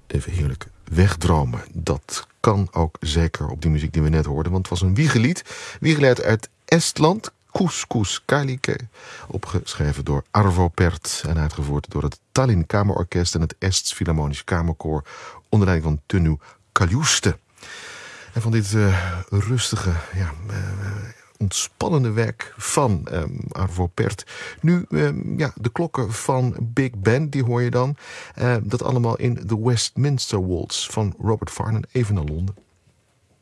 Even heerlijk wegdromen. Dat kan ook zeker op die muziek die we net hoorden. Want het was een wiegelied. Wiegelied uit Estland. Couscous Kalike. Opgeschreven door Arvo Pärt. En uitgevoerd door het Tallinn Kamerorkest en het Ests Philharmonisch Kamerkoor. Onder leiding van Tõnu Kaljuste. En van dit rustige, ontspannende werk van Arvo Pärt. Nu, de klokken van Big Ben, die hoor je dan. Dat allemaal in de Westminster Waltz van Robert Farnon, even naar Londen.